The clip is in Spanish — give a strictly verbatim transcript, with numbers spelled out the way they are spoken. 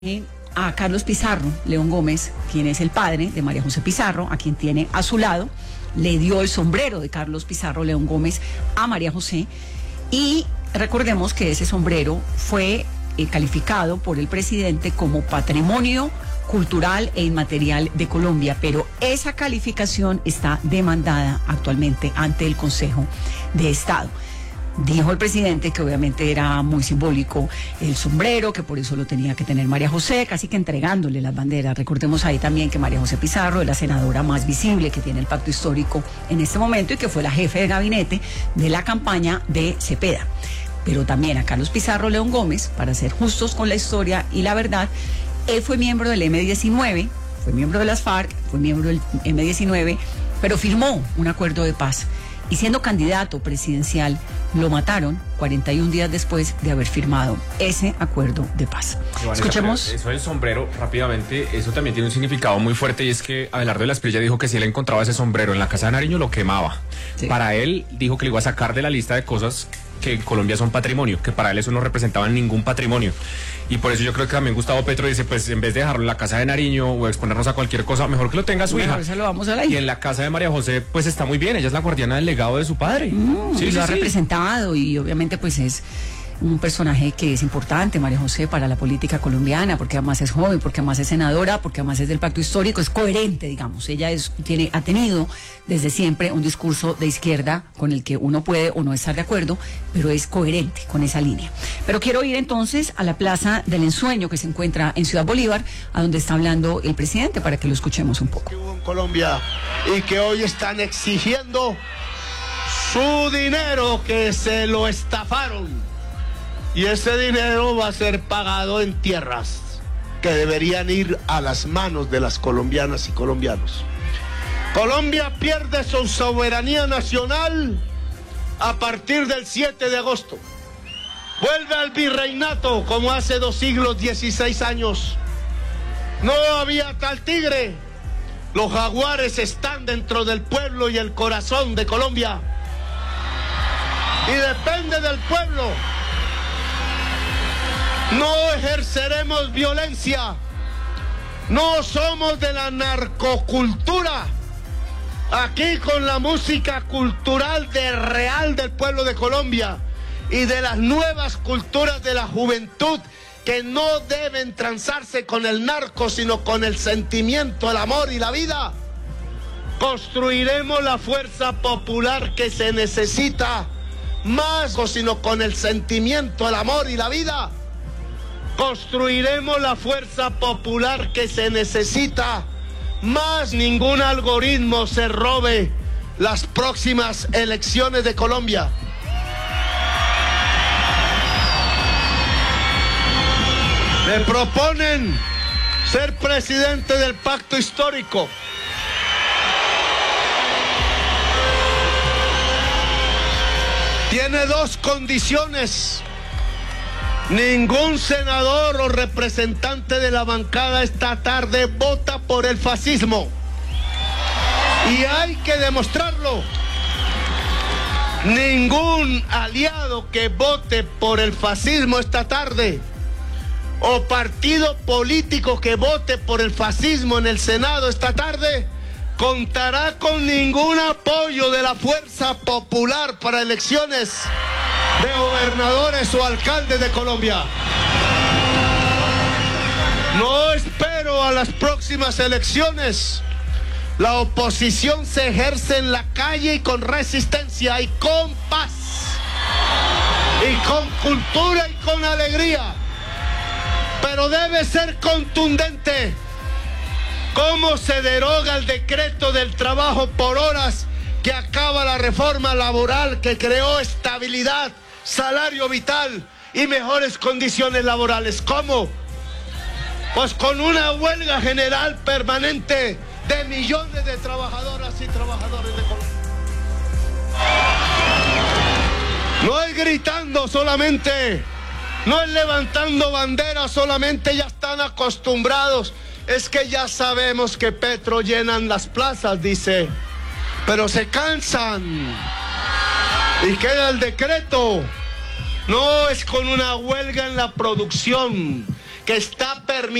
A Carlos Pizarro, León Gómez, quien es el padre de María José Pizarro, a quien tiene a su lado, le dio el sombrero de Carlos Pizarro, León Gómez, a María José, y recordemos que ese sombrero fue eh, calificado por el presidente como patrimonio cultural e inmaterial de Colombia, pero esa calificación está demandada actualmente ante el Consejo de Estado. Dijo el presidente que obviamente era muy simbólico el sombrero, que por eso lo tenía que tener María José, casi que entregándole las banderas. Recordemos ahí también que María José Pizarro es la senadora más visible que tiene el pacto histórico en este momento y que fue la jefe de gabinete de la campaña de Cepeda. Pero también a Carlos Pizarro León Gómez, para ser justos con la historia y la verdad, él fue miembro del eme diecinueve, fue miembro de las FARC, fue miembro del eme diecinueve, pero firmó un acuerdo de paz. Y siendo candidato presidencial, lo mataron cuarenta y un días después de haber firmado ese acuerdo de paz. Iván, Escuchemos. Eso del sombrero, rápidamente, eso también tiene un significado muy fuerte, y es que Abelardo de la Espriella dijo que si él encontraba ese sombrero en la casa de Nariño, lo quemaba. Sí. Para él, dijo que le iba a sacar de la lista de cosas que en Colombia son patrimonio, que para él eso no representaba ningún patrimonio. Y por eso yo creo que también Gustavo Petro dice, pues en vez de dejarlo en la casa de Nariño o exponernos a cualquier cosa, mejor que lo tenga su bueno, hija. Eso lo vamos a la hija. Y en la casa de María José, pues está muy bien, ella es la guardiana del legado de su padre. Mm, sí, y sí, lo ha sí. representado y obviamente pues es un personaje que es importante, María José, para la política colombiana, porque además es joven, porque además es senadora, porque además es del pacto histórico, es coherente, digamos. Ella es, tiene, ha tenido desde siempre un discurso de izquierda con el que uno puede o no estar de acuerdo, pero es coherente con esa línea. Pero quiero ir entonces a la Plaza del Ensueño, que se encuentra en Ciudad Bolívar, a donde está hablando el presidente, para que lo escuchemos un poco. Que hubo en Colombia y que hoy están exigiendo su dinero, que se lo estafaron. Y ese dinero va a ser pagado en tierras que deberían ir a las manos de las colombianas y colombianos. Colombia pierde su soberanía nacional a partir del siete de agosto. Vuelve al virreinato como hace dos siglos, dieciséis años. No había tal tigre. Los jaguares están dentro del pueblo y el corazón de Colombia. Y depende del pueblo. No ejerceremos violencia. No somos de la narcocultura. Aquí con la música cultural de real del pueblo de Colombia y de las nuevas culturas de la juventud que no deben transarse con el narco, sino con el sentimiento, el amor y la vida. Construiremos la fuerza popular que se necesita, más sino con el sentimiento, el amor y la vida. Construiremos la fuerza popular que se necesita, más ningún algoritmo se robe las próximas elecciones de Colombia. Me proponen ser presidente del pacto histórico. Tiene dos condiciones. Ningún senador o representante de la bancada esta tarde vota por el fascismo. Y hay que demostrarlo. Ningún aliado que vote por el fascismo esta tarde o partido político que vote por el fascismo en el Senado esta tarde contará con ningún apoyo de la fuerza popular para elecciones de gobernadores o alcaldes de Colombia. No espero a las próximas elecciones. La oposición se ejerce en la calle y con resistencia y con paz y con cultura y con alegría, pero debe ser contundente. ¿Cómo se deroga el decreto del trabajo por horas que acaba la reforma laboral que creó estabilidad, salario vital y mejores condiciones laborales? ¿Cómo? Pues con una huelga general permanente de millones de trabajadoras y trabajadores de Colombia. No es gritando solamente, no es levantando banderas solamente, ya están acostumbrados. Es que ya sabemos que Petro llenan las plazas, dice, pero se cansan y queda el decreto. No es con una huelga en la producción, que está permitiendo